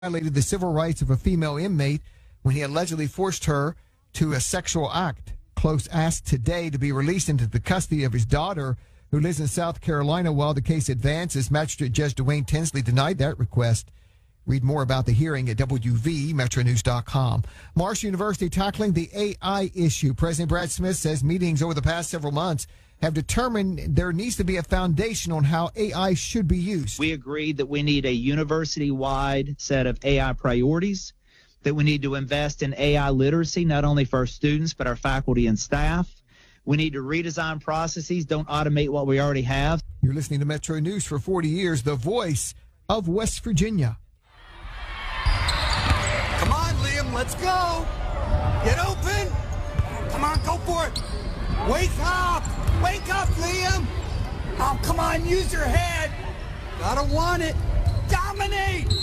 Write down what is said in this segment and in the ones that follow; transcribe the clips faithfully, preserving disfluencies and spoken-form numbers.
violated the civil rights of a female inmate when he allegedly forced her to a sexual act. Close asked today to be released into the custody of his daughter, who lives in South Carolina while the case advances. Magistrate Judge Dwayne Tinsley denied that request. Read more about the hearing at W V Metro News dot com. Marshall University tackling the A I issue. President Brad Smith says meetings over the past several months have determined there needs to be a foundation on how A I should be used. We agreed that we need a university-wide set of A I priorities, that we need to invest in A I literacy, not only for our students, but our faculty and staff. We need to redesign processes, don't automate what we already have. You're listening to Metro News for forty years, the voice of West Virginia. Come on, Liam, let's go. Get open. Come on, go for it. Wake up. Wake up, Liam. Oh, come on, use your head. Gotta want it. Dominate.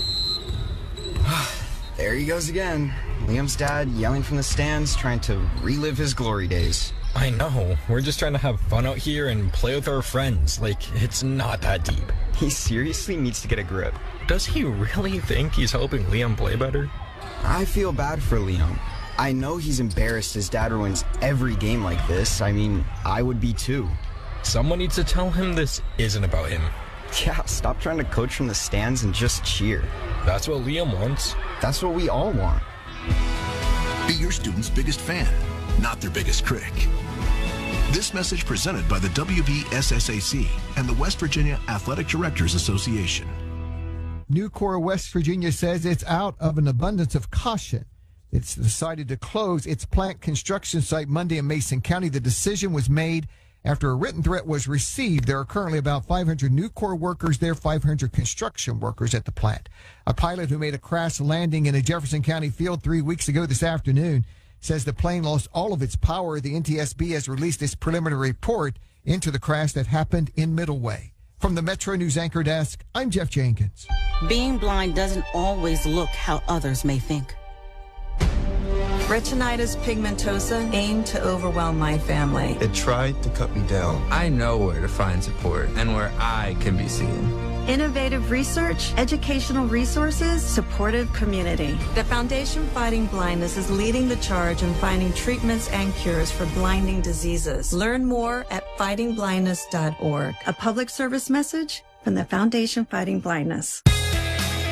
There he goes again. Liam's dad yelling from the stands, trying to relive his glory days. I know. We're just trying to have fun out here and play with our friends. Like, it's not that deep. He seriously needs to get a grip. Does he really think he's helping Liam play better? I feel bad for Liam. I know he's embarrassed his dad ruins every game like this. I mean, I would be too. Someone needs to tell him this isn't about him. Yeah, stop trying to coach from the stands and just cheer. That's what Liam wants. That's what we all want. Be your student's biggest fan, not their biggest critic. This message presented by the W V S S A C and the West Virginia Athletic Directors Association. Nucor West Virginia says it's out of an abundance of caution. It's decided to close its plant construction site Monday in Mason County. The decision was made after a written threat was received. There are currently about five hundred Nucor workers there, five hundred construction workers at the plant. A pilot who made a crash landing in a Jefferson County field three weeks ago this afternoon says the plane lost all of its power. The N T S B has released its preliminary report into the crash that happened in Middleway. From the Metro News Anchor Desk, I'm Jeff Jenkins. Being blind doesn't always look how others may think. Retinitis pigmentosa aimed to overwhelm my family. It tried to cut me down. I know where to find support and where I can be seen. Innovative research, educational resources, supportive community. The Foundation Fighting Blindness is leading the charge in finding treatments and cures for blinding diseases. Learn more at fighting blindness dot org. A public service message from the Foundation Fighting Blindness.